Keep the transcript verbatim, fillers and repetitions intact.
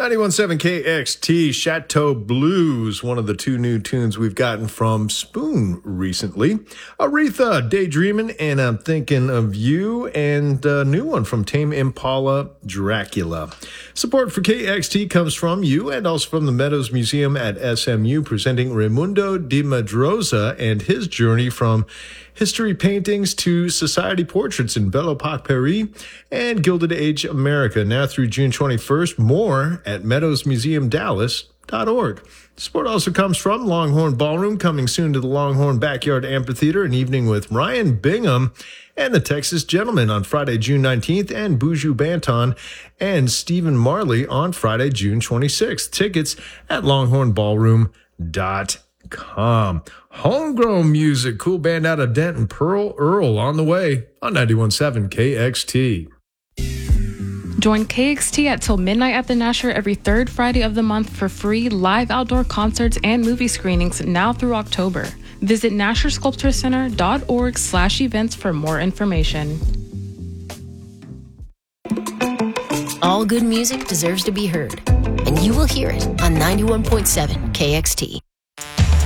ninety-one point seven K X T, Chateau Blues, one of the two new tunes we've gotten from Spoon recently. Aretha, Daydreamin', and I'm Thinking of You, and a new one from Tame Impala, Dracula. Support for K X T comes from you and also from the Meadows Museum at S M U, presenting Raimundo de Madroza and his journey from history paintings to society portraits in Belle Epoque Paris and Gilded Age America, now through June twenty-first. More at meadows museum dallas dot org. Support also comes from Longhorn Ballroom, coming soon to the Longhorn Backyard Amphitheater, an evening with Ryan Bingham and the Texas Gentlemen on Friday, June nineteenth, and Buju Banton and Stephen Marley on Friday, June twenty-sixth. Tickets at longhorn ballroom dot com. Homegrown music, cool band out of Denton, Pearl Earl, on the way on ninety-one point seven K X T. Join K X T at till midnight at the Nasher every third Friday of the month for free live outdoor concerts and movie screenings now through October. Visit nasher sculpture center dot org slash events for more information. All good music deserves to be heard, and you will hear it on ninety-one point seven K X T.